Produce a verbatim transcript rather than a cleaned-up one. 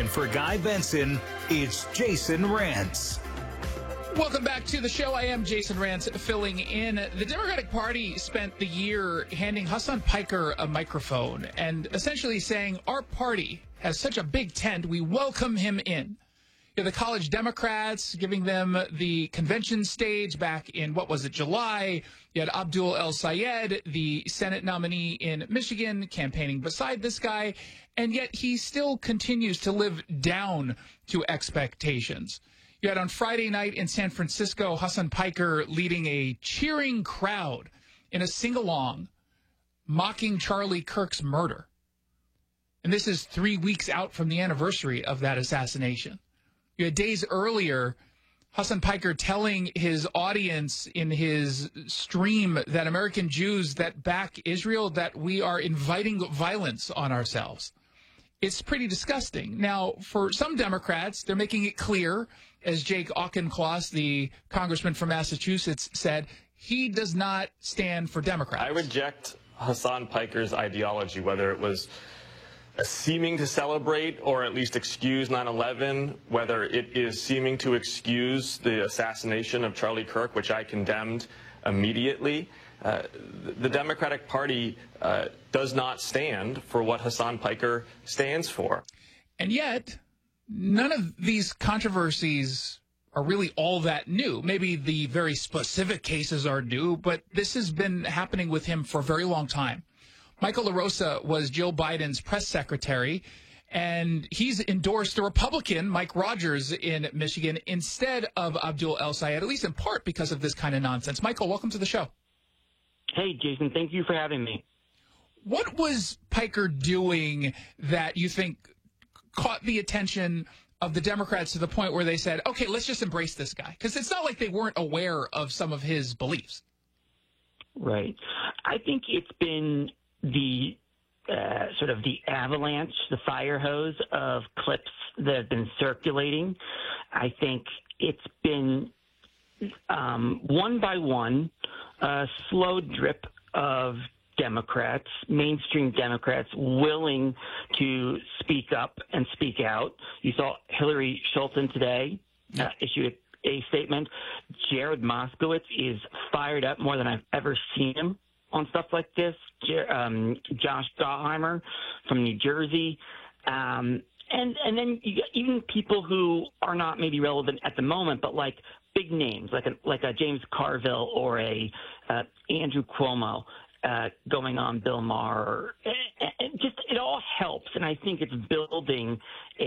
in for Guy Benson, it's Jason Rantz. Welcome back to the show. I am Jason Rantz filling in. The Democratic Party spent the year handing Hasan Piker a microphone and essentially saying, our party has such a big tent, we welcome him in. You know, the college Democrats giving them the convention stage back in, what was it, July. You had Abdul El-Sayed, the Senate nominee in Michigan, campaigning beside this guy, and yet he still continues to live down to expectations. You had on Friday night in San Francisco, Hasan Piker leading a cheering crowd in a sing-along, mocking Charlie Kirk's murder. And this is three weeks out from the anniversary of that assassination. You had days earlier, Hasan Piker telling his audience in his stream that American Jews that back Israel, that we are inviting violence on ourselves. It's pretty disgusting. Now, for some Democrats, they're making it clear, as Jake Auchincloss, the congressman from Massachusetts, said, he does not stand for Democrats. I reject Hasan Piker's ideology, whether it was seeming to celebrate or at least excuse nine eleven, whether it is seeming to excuse the assassination of Charlie Kirk, which I condemned immediately. Uh, the Democratic Party uh, does not stand for what Hasan Piker stands for. And yet, none of these controversies are really all that new. Maybe the very specific cases are new, but this has been happening with him for a very long time. Michael LaRosa was Jill Biden's press secretary, and he's endorsed the Republican Mike Rogers in Michigan instead of Abdul El-Sayed, at least in part because of this kind of nonsense. Michael, welcome to the show. Hey, Jason, thank you for having me. What was Piker doing that you think caught the attention of the Democrats to the point where they said, okay, let's just embrace this guy? Because it's not like they weren't aware of some of his beliefs. Right. I think it's been the uh, sort of the avalanche, the fire hose of clips that have been circulating. I think it's been um, one by one, a slow drip of Democrats, mainstream Democrats, willing to speak up and speak out. You saw Hillary Schulten today uh, issue a, a statement. Jared Moskowitz is fired up more than I've ever seen him on stuff like this. Um, Josh Gottheimer from New Jersey. Um, and, and then you got even people who are not maybe relevant at the moment, but like big names, like a, like a James Carville or a uh, Andrew Cuomo uh, going on Bill Maher. Or, and just it all helps, and I think it's building